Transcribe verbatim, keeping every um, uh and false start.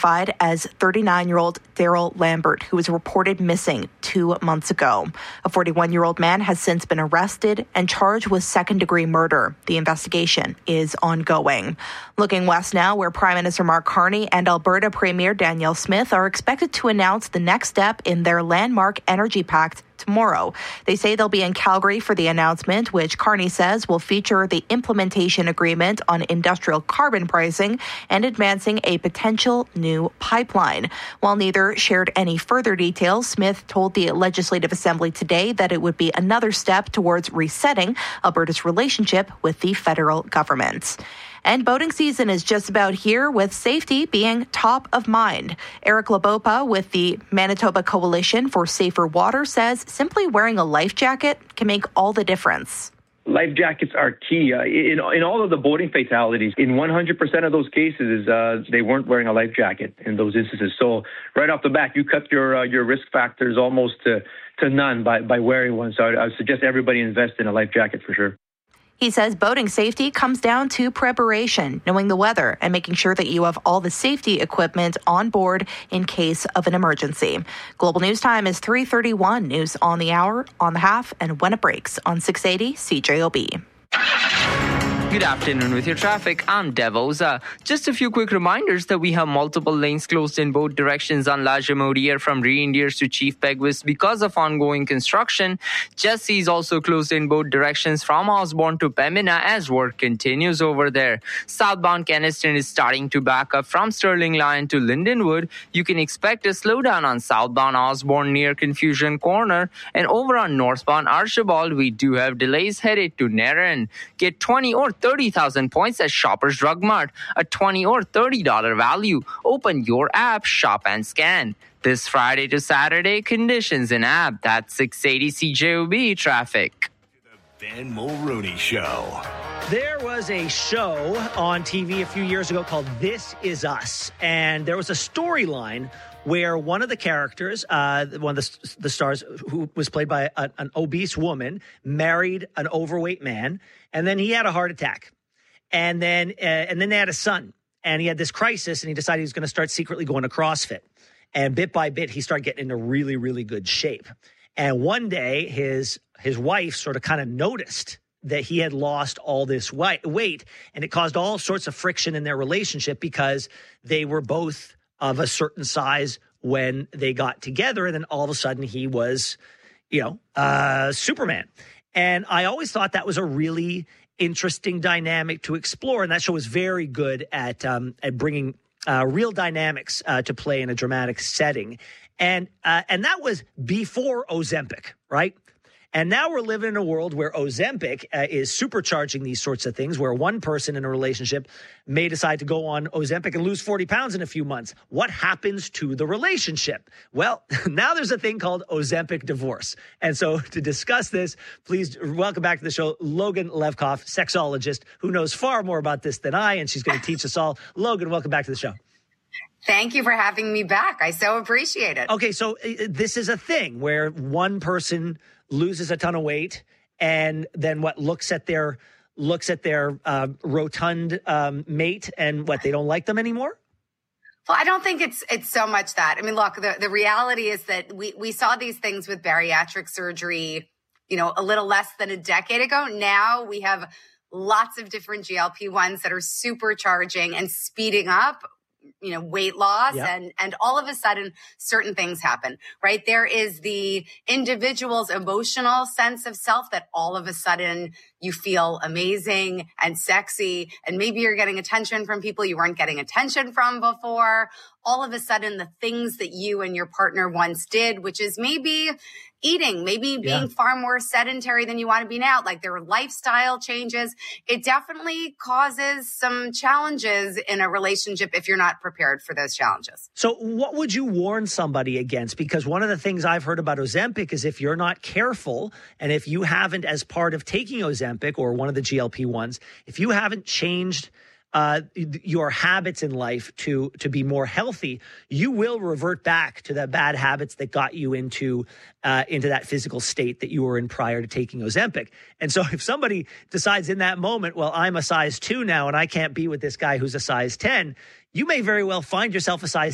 identified as thirty-nine-year-old Daryl Lambert, who was reported missing two months ago. A forty-one-year-old man has since been arrested and charged with second-degree murder. The investigation is ongoing. Looking west now, where Prime Minister Mark Carney and Alberta Premier Danielle Smith are expected to announce the next step in their landmark energy pact tomorrow. They say they'll be in Calgary for the announcement, which Carney says will feature the implementation agreement on industrial carbon pricing and advancing a potential new pipeline. While neither shared any further details, Smith told the Legislative Assembly today that it would be another step towards resetting Alberta's relationship with the federal government. And boating season is just about here, with safety being top of mind. Eric Labopa with the Manitoba Coalition for Safer Water says simply wearing a life jacket can make all the difference. Life jackets are key. Uh, in, in all of the boating fatalities, in one hundred percent of those cases, uh, they weren't wearing a life jacket in those instances. So right off the bat, you cut your uh, your risk factors almost to, to none by, by wearing one. So I, I would suggest everybody invest in a life jacket for sure. He says boating safety comes down to preparation, knowing the weather, and making sure that you have all the safety equipment on board in case of an emergency. Global News Time is three thirty-one. News on the hour, on the half, and when it breaks on six eighty C J O B. Good afternoon with your traffic. I'm Dev Oza. Just a few quick reminders that we have multiple lanes closed in both directions on La Jamodiere from Reindeers to Chief Peguis because of ongoing construction. Jesse is also closed in both directions from Osborne to Pembina as work continues over there. Southbound Keniston is starting to back up from Sterling Lion to Lindenwood. You can expect a slowdown on southbound Osborne near Confusion Corner. And over on northbound Archibald, we do have delays headed to Narran. Get twenty or thirty thousand points at Shoppers Drug Mart, a twenty or thirty dollars value. Open your app, shop and scan. This Friday to Saturday, conditions in app. That's six eighty C J O B traffic. The Ben Mulrooney Show. There was a show on T V a few years ago called This Is Us, and there was a storyline where one of the characters, uh, one of the, the stars, who was played by a, an obese woman, married an overweight man, and then he had a heart attack, and then uh, and then they had a son, and he had this crisis, and he decided he was going to start secretly going to CrossFit, and bit by bit he started getting into really, really good shape, and one day his his wife sort of kind of noticed that he had lost all this weight, and it caused all sorts of friction in their relationship because they were both of a certain size when they got together, and then all of a sudden he was, you know, uh, Superman. And I always thought that was a really interesting dynamic to explore, and that show was very good at um, at bringing uh, real dynamics uh, to play in a dramatic setting, and uh, and that was before Ozempic, right? And now we're living in a world where Ozempic uh, is supercharging these sorts of things, where one person in a relationship may decide to go on Ozempic and lose forty pounds in a few months. What happens to the relationship? Well, now there's a thing called Ozempic divorce. And so to discuss this, please welcome back to the show, Logan Levkoff, sexologist, who knows far more about this than I, and she's going to teach us all. Logan, welcome back to the show. Thank you for having me back. I so appreciate it. Okay, so uh, this is a thing where one person loses a ton of weight and then what looks at their looks at their uh, rotund um, mate and what, they don't like them anymore? Well, I don't think it's it's so much that. I mean, look, the, the reality is that we, we saw these things with bariatric surgery, you know, a little less than a decade ago. Now we have lots of different G L P ones that are supercharging and speeding up, you know, weight loss, yep. and, and all of a sudden certain things happen, right? There is the individual's emotional sense of self that all of a sudden you feel amazing and sexy, and maybe you're getting attention from people you weren't getting attention from before. All of a sudden, the things that you and your partner once did, which is maybe eating, maybe being yeah. far more sedentary than you want to be now, like there are lifestyle changes. It definitely causes some challenges in a relationship if you're not prepared for those challenges. So what would you warn somebody against? Because one of the things I've heard about Ozempic is if you're not careful, and if you haven't, as part of taking Ozempic or one of the G L P ones, if you haven't changed Uh, your habits in life to to be more healthy, you will revert back to the bad habits that got you into uh, into that physical state that you were in prior to taking Ozempic. And so if somebody decides in that moment, well, I'm a size two now and I can't be with this guy who's a size ten, you may very well find yourself a size